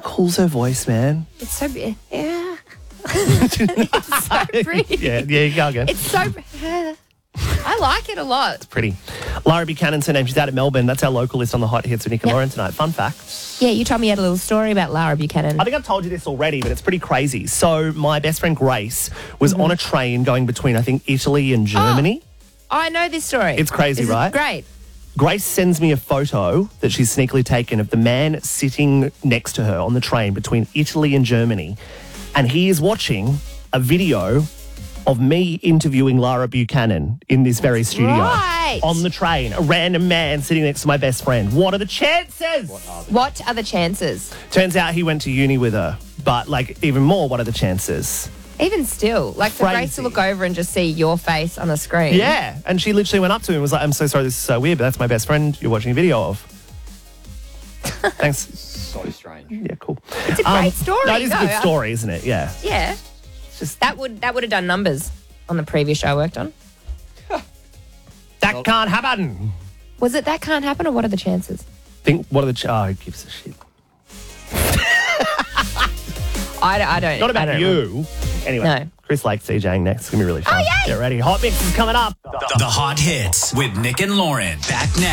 cool's her voice, man? It's so yeah. It's so pretty. Yeah, you go again. It's so. I like it a lot. Pretty. Lara Buchanan's her name. She's out of Melbourne. That's our local list on the hot hits with Nick and Yep. Lauren tonight. Fun fact. Yeah, you told me you had a little story about Lara Buchanan. I think I've told you this already, but it's pretty crazy. So my best friend Grace was on a train going between, I think, Italy and Germany. I know this story. It's crazy, This is right? Great. Grace sends me a photo that she's sneakily taken of the man sitting next to her on the train between Italy and Germany. And he is watching a video of me interviewing Lara Buchanan in this very studio. Right. On the train. A random man sitting next to my best friend. What are the chances? What are the chances? Turns out he went to uni with her. But, like, even more, what are the chances? Even still, like for Grace Crazy. to look over and just see your face on the screen. Yeah. And she literally went up to him and was like, I'm so sorry, this is so weird, but that's my best friend you're watching a video of. Thanks. So strange. Yeah, cool. It's a great story. That is a No, good story, isn't it? Yeah. Yeah. Just That would have done numbers on the previous show I worked on. that can't happen. Was it that can't happen or what are the chances? Think what are the who gives a shit? I don't. Not I about don't you. Anyway, No. Chris Lake DJing next. It's gonna be really fun. yay! Get ready. Hot Mix is coming up. The Hot Hits with Nick and Lauren. Back now.